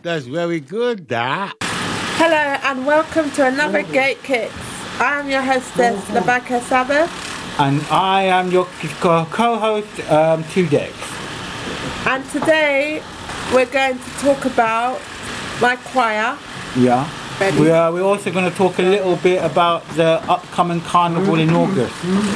That's very good, that. Hello and welcome to another Gate Kicks. I am your hostess, Rebecca Sabbath. And I am your co-host, Tudex. And today we're going to talk about my choir. Yeah. Ready? We're also going to talk a little bit about the upcoming carnival in August.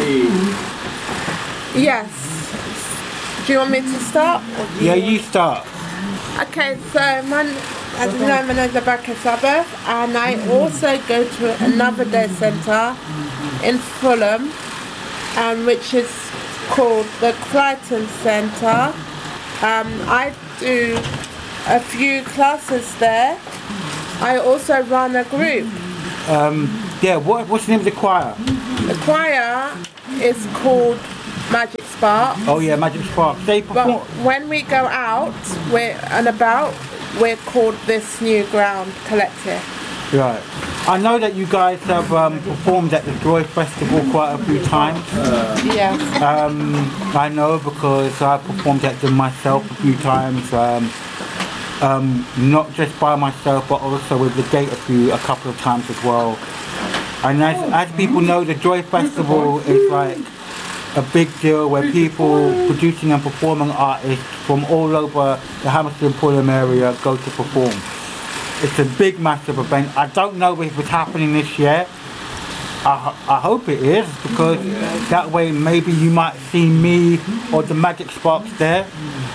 Yes. Do you want me to start? Yeah, you start. Okay, so as you know, my name is Rebecca Sabbath, and I also go to another day centre in Fulham, which is called the Crichton Centre. I do a few classes there. I also run a group. What's the name of the choir? The choir is called Magic Spark. Oh yeah, Magic Spark. They But perform. when we go out, we're called This New Ground Collective. Right. I know that you guys have performed at the Joy Festival quite a few times. Yes. I know because I performed at them myself a few times. Not just by myself, but also with the Gate a couple of times as well. And as people know, the Joy Festival is like a big deal where people producing and performing artists from all over the Hammersmith Fulham area go to perform. It's a big, massive event. I don't know if it's happening this year. I hope it is, because that way maybe you might see me or the Magic Sparks there.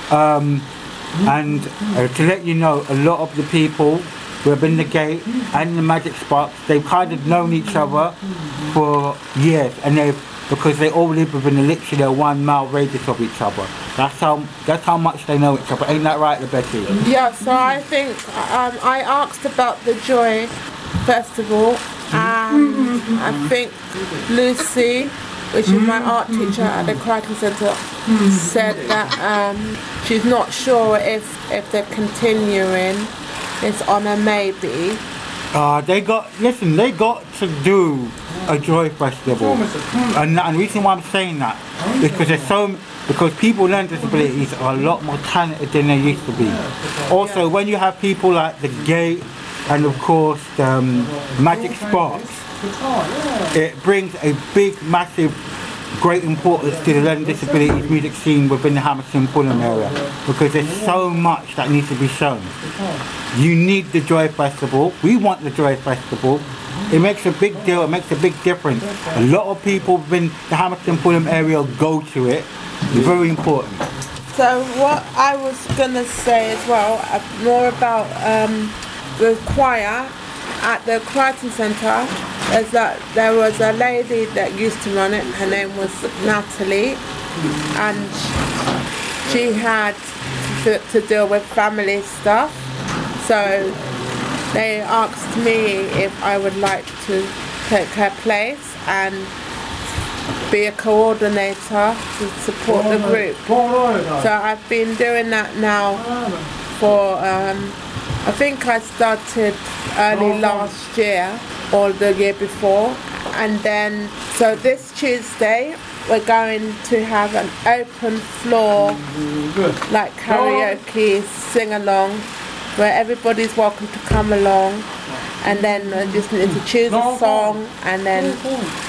And to let you know, a lot of the people who have been the Gate and the Magic Sparks, they've kind of known each other for years, and because they all live within literally a 1 mile radius of each other. That's how much they know each other. Ain't that right, Betty? Yeah, so I think I asked about the Joy Festival, and I think Lucy, which is my art teacher at the Crichton Centre, said that she's not sure if they're continuing this on a maybe. They got to do a Joy Festival, and the reason why I'm saying that is because people with learning disabilities are a lot more talented than they used to be. Also, when you have people like the Gate and of course the Magic Sparks, it brings a big, massive, great importance to the learning disabilities music scene within the Hammersmith Fulham area, because there's so much that needs to be shown. You need the Joy Festival. We want the Joy Festival. It makes a big deal. It makes a big difference. A lot of people within the Hammersmith Fulham area go to it. It's very important. So what I was gonna say as well, more about the choir at the Crichton Centre, is that there was a lady that used to run it. Her name was Natalie, and she had to deal with family stuff. So they asked me if I would like to take her place and be a coordinator to support the group. So I've been doing that now for, I think I started early last year or the year before. And then, so this Tuesday, we're going to have an open floor, like karaoke, sing-along, where everybody's welcome to come along, and then I just need to choose a song, and then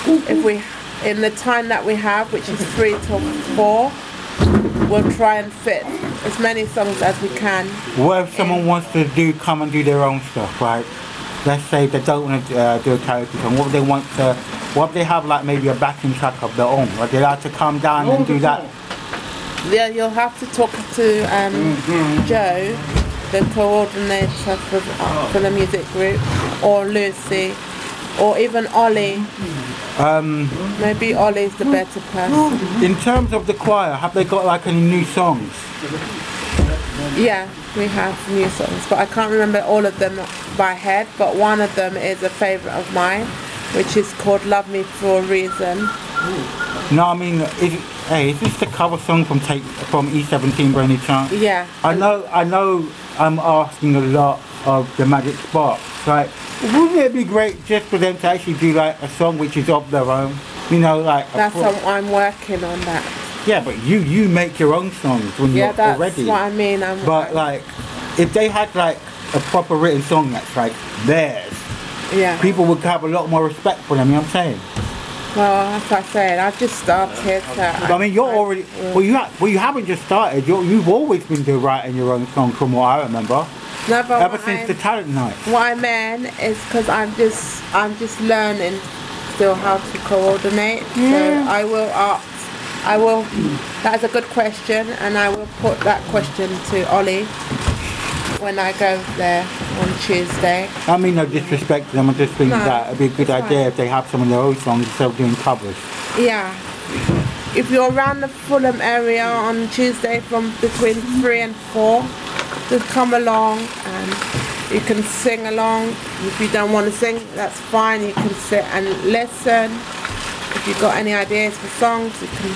in the time that we have, which is 3 till 4, we'll try and fit as many songs as we can. What if someone wants to come and do their own stuff, right? Let's say they don't want to do a karaoke song. What if they have like maybe a backing track of their own? Are they allowed to come down and do that? Yeah, you'll have to talk to Joe, the coordinator for the music group, or Lucy, or even Ollie. Maybe Ollie's the better person. In terms of the choir, have they got like any new songs? Yeah, we have new songs, but I can't remember all of them by head, but one of them is a favourite of mine, which is called Love Me For A Reason. No, I mean, is this the cover song from E17 by any chance? Yeah. I know I'm asking a lot of the Magic Sparks, right? Wouldn't it be great just for them to actually do like a song which is of their own? You know, like... That's what I'm working on that. Yeah, but you make your own songs when you're that's already. what I mean. But like, if they had like a proper written song that's like theirs, Yeah. people would have a lot more respect for them. You know what I'm saying? Well, as I said, I've just started. But I mean, you're already well. You haven't just started. You've always been doing writing your own song, from what I remember, No, but ever since the talent night. what I meant is because I'm just learning still how to coordinate. So I will ask. That is a good question, and I will put that question to Ollie when I go there on Tuesday. I mean, no disrespect to them. I just think No, that it'd be a good it's idea fine. if they have some of their own songs instead of doing covers. Yeah. If you're around the Fulham area on Tuesday from between 3 and 4, just come along and you can sing along. If you don't want to sing, that's fine. You can sit and listen. If you've got any ideas for songs, you can.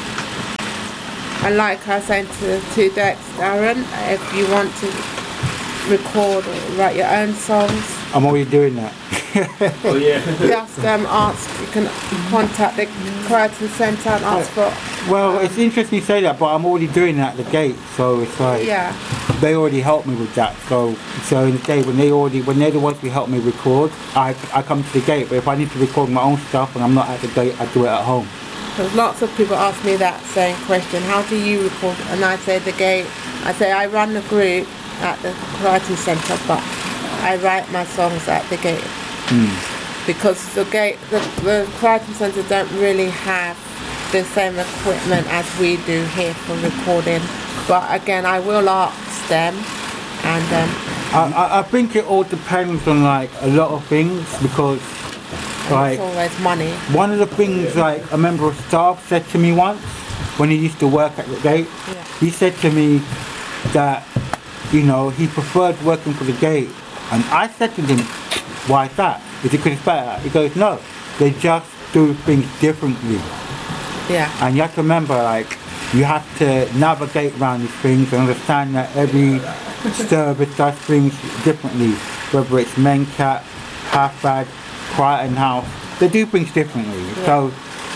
And like I was saying to Dex, Darren, if you want to record or write your own songs, I'm already doing that. Oh yeah. just ask. You can contact the Crichton Centre and ask for. Well, it's interesting you say that, but I'm already doing that at the gate, so it's like Yeah. they already helped me with that. So in the day when they're the ones who help me record, I come to the gate. But if I need to record my own stuff and I'm not at the gate, I do it at home. Because lots of people ask me that same question, how do you record? And I say the gate, I say I run the group at the Crichton Centre, but I write my songs at the gate. Because the Crichton Centre don't really have the same equipment as we do here for recording. But again, I will ask them, and I think it all depends on like a lot of things, because like it's always money. one of the things like a member of staff said to me once when he used to work at the gate, Yeah. he said to me that, you know, he preferred working for the gate. And I said to him, why is that? Is it because it's better? He goes, no, they just do things differently. Yeah. And you have to remember, like, you have to navigate around these things and understand that every service does things differently. Whether it's Mencat, Halfbad, Crichton House, they do things differently. Yeah. So,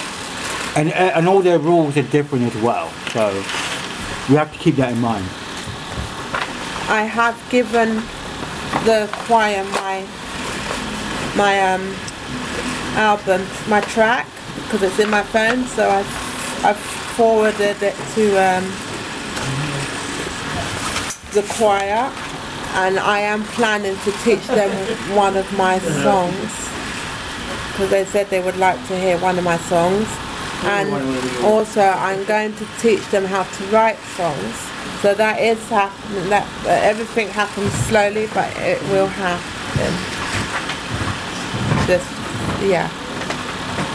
and all their rules are different as well. So, you have to keep that in mind. I have given the choir my album, my track, because it's in my phone, so I've forwarded it to the choir, and I am planning to teach them one of my songs, because they said they would like to hear one of my songs. And also I'm going to teach them how to write songs. So that is happening, that everything happens slowly, but it will happen. Just, yeah.